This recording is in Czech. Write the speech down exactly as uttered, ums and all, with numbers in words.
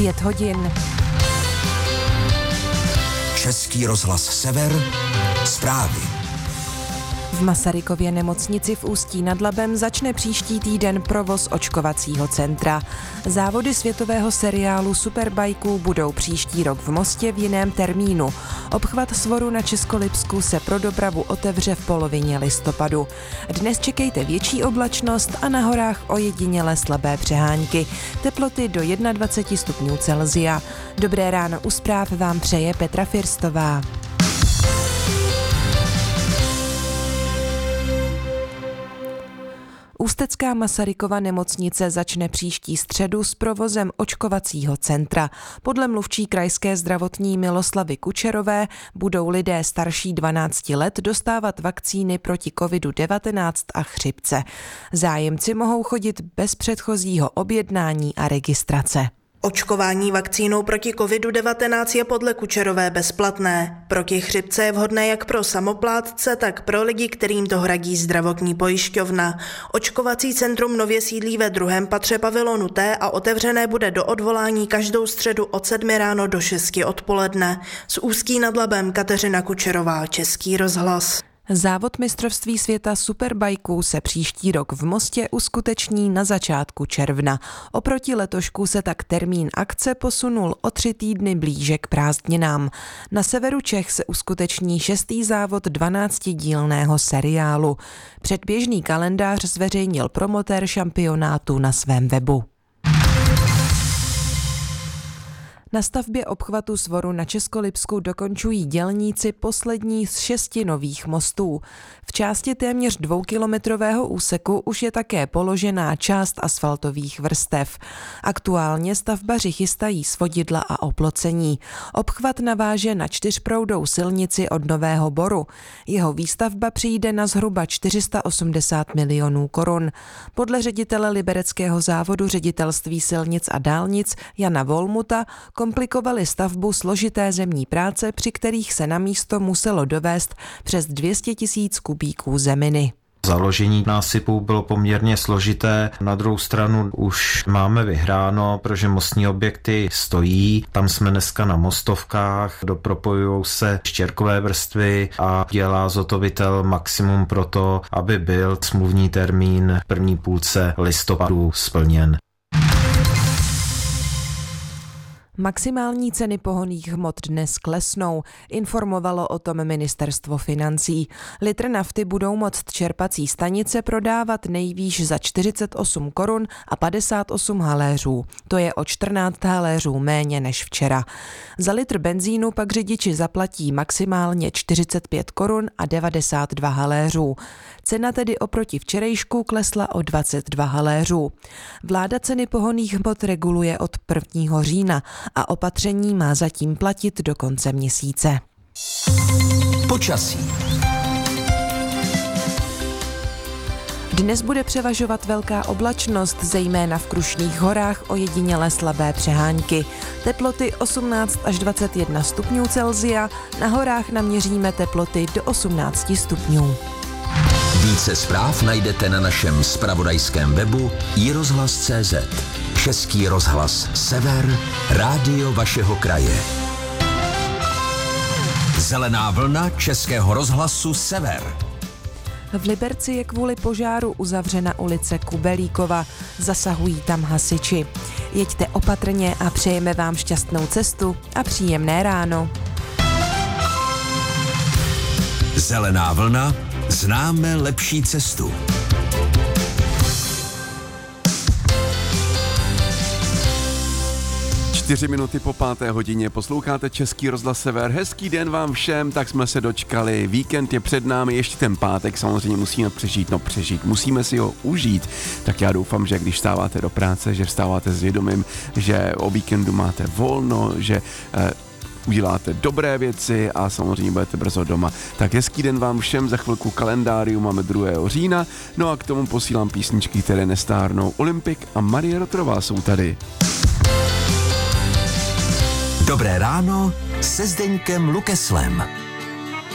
pět hodin. Český rozhlas Sever, zprávy. V Masarykově nemocnici v Ústí nad Labem začne příští týden provoz očkovacího centra. Závody světového seriálu Superbikeů budou příští rok v Mostě v jiném termínu. Obchvat Svoru na Českolipsku se pro dopravu otevře v polovině listopadu. Dnes čekejte větší oblačnost a na horách ojedinělé slabé přehánky. Teploty do dvacet jedna stupňů Celsia. Dobré ráno u zpráv vám přeje Petra Firstová. Ústecká Masarykova nemocnice začne příští středu s provozem očkovacího centra. Podle mluvčí krajské zdravotní Miloslavy Kučerové budou lidé starší dvanácti let dostávat vakcíny proti kovidu devatenáct a chřipce. Zájemci mohou chodit bez předchozího objednání a registrace. Očkování vakcínou proti kovidu devatenáct je podle Kučerové bezplatné. Proti chřipce je vhodné jak pro samoplátce, tak pro lidi, kterým to hradí zdravotní pojišťovna. Očkovací centrum nově sídlí ve druhém patře pavilonu T a otevřené bude do odvolání každou středu od sedmi ráno do šesti odpoledne. Z Ústí nad Labem Kateřina Kučerová, Český rozhlas. Závod mistrovství světa Superbikeů se příští rok v Mostě uskuteční na začátku června. Oproti letošku se tak termín akce posunul o tři týdny blíže k prázdninám. Na severu Čech se uskuteční šestý závod dvanáctidílného seriálu. Předběžný kalendář zveřejnil promotér šampionátu na svém webu. Na stavbě obchvatu Svoru na Českolipsku dokončují dělníci poslední z šesti nových mostů. V části téměř dvoukilometrového úseku už je také položená část asfaltových vrstev. Aktuálně stavbaři chystají svodidla a oplocení. Obchvat naváže na čtyřproudou silnici od Nového Boru. Jeho výstavba přijde na zhruba čtyři sta osmdesát milionů korun. Podle ředitele libereckého závodu ředitelství silnic a dálnic Jana Volmuta komplikovaly stavbu složité zemní práce, při kterých se na místo muselo dovést přes dvě stě tisíc kubíků zeminy. Založení násypu bylo poměrně složité, na druhou stranu už máme vyhráno, protože mostní objekty stojí, tam jsme dneska na mostovkách, dopropojujou se štěrkové vrstvy a dělá zhotovitel maximum pro to, aby byl smluvní termín v první půlce listopadu splněn. Maximální ceny pohonných hmot dnes klesnou, informovalo o tom ministerstvo financí. Litr nafty budou moct čerpací stanice prodávat nejvýš za čtyřicet osm korun a padesát osm haléřů. To je o čtrnáct haléřů méně než včera. Za litr benzínu pak řidiči zaplatí maximálně čtyřicet pět korun a devadesát dva haléřů. Cena tedy oproti včerejšku klesla o dvacet dva haléřů. Vláda ceny pohonných hmot reguluje od prvního října a opatření má zatím platit do konce měsíce. Počasí. Dnes bude převažovat velká oblačnost, zejména v Krušných horách ojedinělé slabé přehánky. Teploty osmnáct až dvacet jedna stupňů Celsia, na horách naměříme teploty do osmnáct stupňů. Více zpráv najdete na našem zpravodajském webu i rozhlas tečka cé zet. Český rozhlas Sever, rádio vašeho kraje. Zelená vlna Českého rozhlasu Sever. V Liberci je kvůli požáru uzavřena ulice Kubelíkova. Zasahují tam hasiči. Jeďte opatrně a přejeme vám šťastnou cestu a příjemné ráno. Zelená vlna, známe lepší cestu. Čtyři minuty po páté hodině posloucháte Český rozhlas Sever. Hezký den vám všem, tak jsme se dočkali. Víkend je před námi, ještě ten pátek samozřejmě musíme přežít, no přežít, musíme si ho užít. Tak já doufám, že když vstáváte do práce, že vstáváte s vědomím, že o víkendu máte volno, že eh, uděláte dobré věci a samozřejmě budete brzo doma. Tak hezký den vám všem, za chvilku kalendárium máme druhého října, no a k tomu posílám písničky, které nestárnou. Olympik a Marie Rotrová jsou tady. Dobré ráno se Zdeňkem Lukeslem.